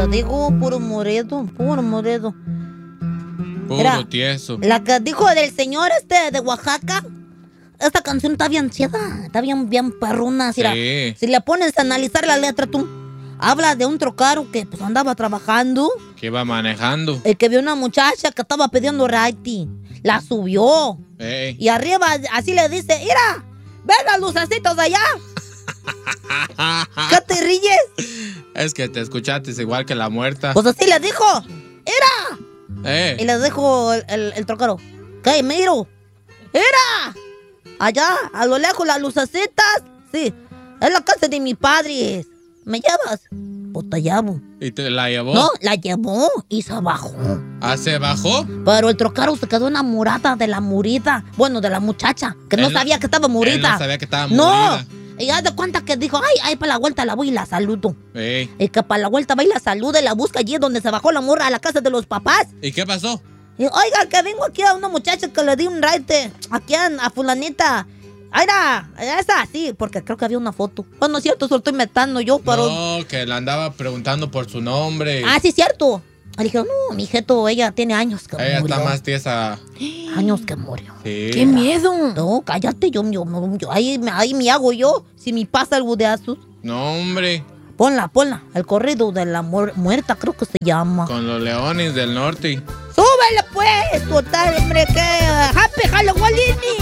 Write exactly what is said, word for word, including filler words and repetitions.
te digo, puro moreno, puro moreno. Puro Mira, tieso. La que dijo del señor este de Oaxaca, esta canción está bien chida, está bien, bien perruna. Si, Sí. la, si le pones a analizar la letra, tú, habla de un trocaro que pues andaba trabajando Que iba manejando. y que vio una muchacha que estaba pidiendo raite. La subió. Ey. Y arriba así le dice, mira, ven las lucecitas de allá. ¿Qué te ríes? Es que te escuchaste igual que la muerta. Pues así le dijo, mira. Eh. Y le dijo el, el, el trocaro, ¿qué, miro? Mira. Allá, a lo lejos, las lucecitas. Sí, es la casa de mis padres. ¿Me llevas? Pues te llevo. ¿Y te la llevó? No, la llevó y se bajó. ¿Ah, se bajó? Pero el trocaro se quedó enamorada de la murida. Bueno, de la muchacha, que no Él- sabía que estaba murida. Él no sabía que estaba No. murida. Y haz de cuenta que dijo, ay, ay, para la vuelta la voy y la saludo. Ey. Y que para la vuelta va y la saluda y la busca allí donde se bajó la morra a la casa de los papás. ¿Y qué pasó? Y, oiga, que vengo aquí a una muchacha que le di un raite. Aquí a, a fulanita. Aira, esa, sí, porque creo que había una foto. Bueno, es cierto, solo estoy metando yo, pero... No, que le andaba preguntando por su nombre. Ah, sí, cierto. Le dije, no, mi jeto, ella tiene años que Ella murió. está más tiesa. Años que murió. Sí. ¡Qué miedo! No, cállate, yo, yo, yo ahí, me- ahí me hago yo, si me pasa algo de asus. No, hombre. Ponla, ponla, el corrido de la muer- muerta, creo que se llama. Con los leones del norte. ¡Súbele, pues! Total, hombre, que... ¡Happy Halloween!